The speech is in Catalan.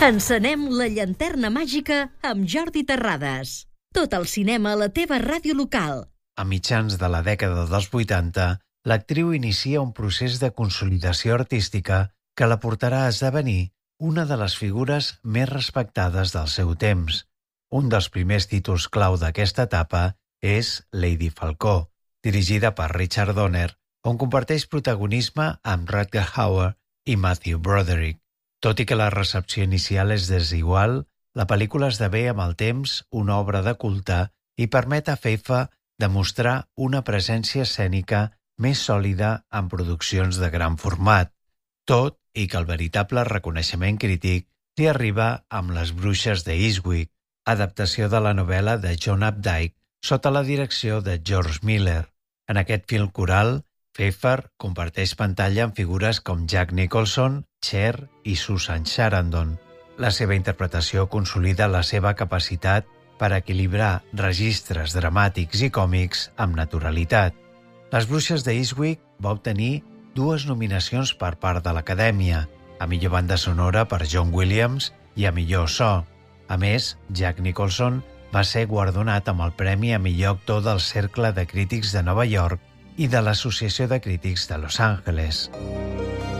Encenem la llanterna màgica amb Jordi Terrades. Tot el cinema a la teva ràdio local. A mitjans de la dècada dels 80, l'actriu inicia un procés de consolidació artística que la portarà a esdevenir una de les figures més respectades del seu temps. Un dels primers títols clau d'aquesta etapa és Lady Falcó, dirigida per Richard Donner, on comparteix protagonisme amb Rutger Hauer i Matthew Broderick. Tot i que la recepció inicial és desigual, la pel·lícula esdevé amb el temps una obra de culte i permet a Pfeiffer demostrar una presència escènica més sòlida en produccions de gran format, tot i que el veritable reconeixement crític li arriba amb Les bruixes de Eastwick, adaptació de la novel·la de John Updike sota la direcció de George Miller. En aquest film coral, Pfeiffer comparteix pantalla amb figures com Jack Nicholson, Cher i Susan Sarandon. La seva interpretació consolida la seva capacitat per equilibrar registres dramàtics i còmics amb naturalitat. Les bruixes de Eastwick va obtenir 2 nominacions per part de l'Acadèmia, a millor banda sonora per John Williams i a millor so. A més, Jack Nicholson va ser guardonat amb el premi a millor actor del Cercle de Crítics de Nova York i de l'Associació de Crítics de Los Angeles.